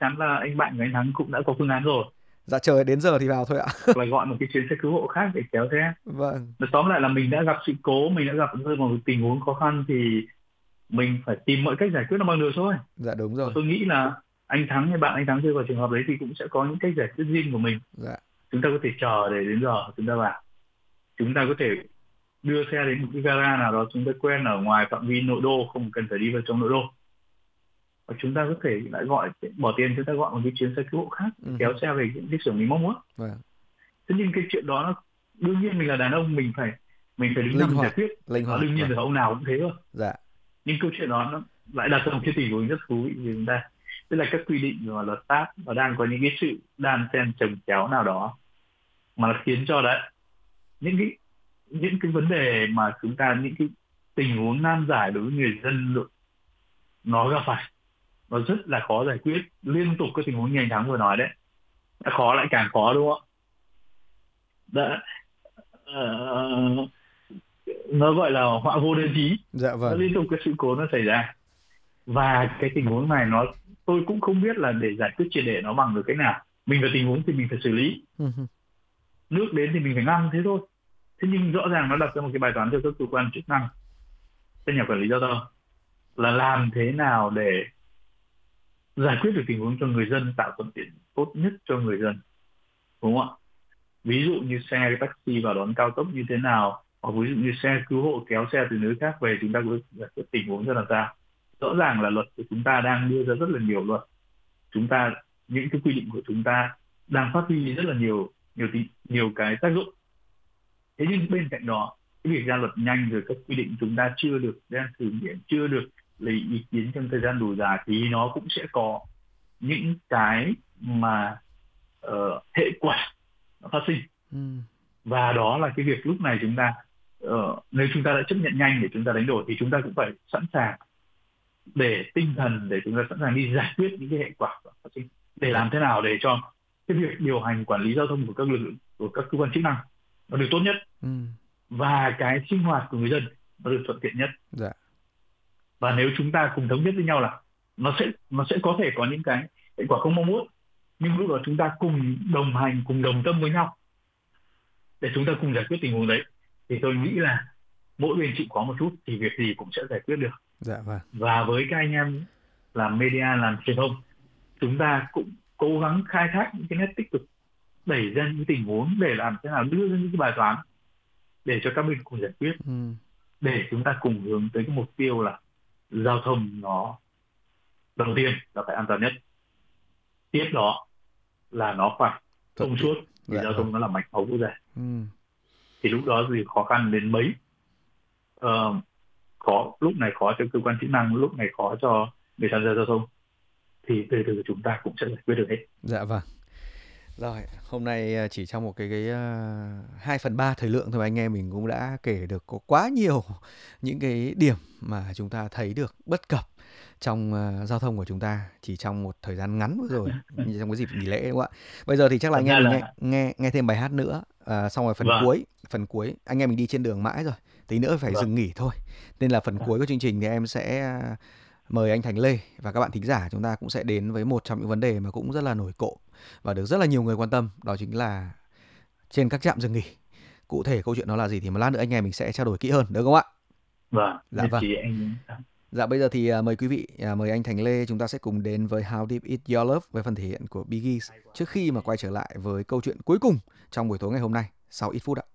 chắn là anh bạn của anh Thắng cũng đã có phương án rồi. Dạ trời, đến giờ thì vào thôi ạ. Là gọi một cái chuyến xe cứu hộ khác để kéo xe. Vâng, Tóm lại là mình đã gặp sự cố, mình đã gặp rơi vào một tình huống khó khăn thì mình phải tìm mọi cách giải quyết nó bằng được thôi. dạ đúng Và rồi. tôi nghĩ là anh Thắng hay bạn anh Thắng rơi vào trường hợp đấy thì cũng sẽ có những cách giải quyết riêng của mình. Dạ, Chúng ta có thể chờ để đến giờ chúng ta vào, chúng ta có thể đưa xe đến một cái gara nào đó chúng ta quen ở ngoài phạm vi nội đô, không cần phải đi vào trong nội đô, và chúng ta có thể lại gọi, bỏ tiền chúng ta gọi một cái chuyến xe cứu hộ khác để kéo xe về những cái xưởng mình mong muốn. vâng. Thế nhưng cái chuyện đó nó, đương nhiên mình là đàn ông, mình phải đứng ra Linh mình giải hoạt, quyết. linh Nó hoạt, đương nhiên vâng. là ông nào cũng thế thôi. Dạ, Nhưng câu chuyện đó nó lại đặt ra một cái tình huống rất thú vị với chúng ta, tức là các quy định và luật pháp nó đang có những cái sự đan xen chồng chéo nào đó mà nó khiến cho đấy những cái vấn đề mà chúng ta, những cái tình huống nan giải đối với người dân nó gặp phải, nó rất là khó giải quyết. Liên tục các tình huống như anh Thắng vừa nói đấy, đã khó lại càng khó, đúng không? Đã ờ, nó gọi là họa vô đơn chí. dạ Nó vâng. liên tục cái sự cố nó xảy ra, và cái tình huống này tôi cũng không biết là để giải quyết triệt để nó bằng được cách nào. Mình vào tình huống thì mình phải xử lý, nước đến thì mình phải ngăn, thế thôi. Thế nhưng rõ ràng nó đặt ra một cái bài toán cho các cơ quan chức năng, các nhà quản lý giao thông, là làm thế nào để giải quyết được tình huống cho người dân, tạo thuận tiện tốt nhất cho người dân, đúng không ạ? Ví dụ như xe taxi vào đón cao tốc như thế nào, hoặc ví dụ như xe cứu hộ kéo xe từ nơi khác về, chúng ta có giải quyết tình huống ra làm sao. Rõ ràng là luật của chúng ta đang đưa ra rất là nhiều luật, chúng ta, những cái quy định của chúng ta đang phát huy rất là nhiều cái tác dụng. Thế nhưng bên cạnh đó, cái việc ra luật nhanh rồi các quy định chúng ta chưa được đang thử nghiệm, chưa được lấy ý kiến trong thời gian đủ dài, thì nó cũng sẽ có những cái mà hệ quả nó phát sinh. Và đó là cái việc lúc này chúng ta, nếu chúng ta đã chấp nhận nhanh để chúng ta đánh đổi, thì chúng ta cũng phải sẵn sàng để tinh thần, để chúng ta sẵn sàng đi giải quyết những cái hệ quả phát sinh, để làm thế nào để cho cái việc điều hành quản lý giao thông của các lực lượng, của các cơ quan chức năng nó được tốt nhất, và cái sinh hoạt của người dân nó được thuận tiện nhất. Dạ. Và nếu chúng ta cùng thống nhất với nhau là nó sẽ có thể có những cái hệ quả không mong muốn, nhưng lúc đó chúng ta cùng đồng hành, cùng đồng tâm với nhau để chúng ta cùng giải quyết tình huống đấy, thì tôi nghĩ là mỗi bên chịu khó một chút thì việc gì cũng sẽ giải quyết được. Dạ vâng. Và với các anh em làm media, làm truyền thông, chúng ta cũng cố gắng khai thác những cái nét tích cực, đẩy ra những tình huống để làm thế nào đưa ra những cái bài toán để cho các bên cùng giải quyết, để chúng ta cùng hướng tới cái mục tiêu là giao thông nó đầu tiên là phải an toàn nhất, tiếp đó là nó phải thông suốt, thì giao thông nó là mạch máu quốc gia. Thì lúc đó thì khó khăn đến mấy, khó lúc này khó cho cơ quan chức năng, lúc này khó cho người tham gia giao thông, thì từ từ chúng ta cũng sẽ giải quyết được hết. Dạ vâng. Rồi, hôm nay chỉ trong một cái 2/3 thời lượng thôi anh em mình cũng đã kể được có quá nhiều những cái điểm mà chúng ta thấy được bất cập trong giao thông của chúng ta chỉ trong một thời gian ngắn vừa rồi, trong cái dịp nghỉ lễ, đúng không ạ? Bây giờ thì chắc là anh em mình nghe thêm bài hát nữa, xong rồi phần cuối anh em mình đi trên đường mãi rồi, tí nữa phải dừng nghỉ thôi. Nên là phần cuối của chương trình thì em sẽ mời anh Thành Lê và các bạn thính giả chúng ta cũng sẽ đến với một trong những vấn đề mà cũng rất là nổi cộm và được rất là nhiều người quan tâm, đó chính là trên các trạm dừng nghỉ. Cụ thể câu chuyện đó là gì thì một lát nữa anh em mình sẽ trao đổi kỹ hơn, được không ạ? Vâng, dạ vâng. Dạ bây giờ thì mời quý vị, mời anh Thành Lê, chúng ta sẽ cùng đến với How Deep Is Your Love với phần thể hiện của Bee Gees trước khi mà quay trở lại với câu chuyện cuối cùng trong buổi tối ngày hôm nay sau ít phút ạ.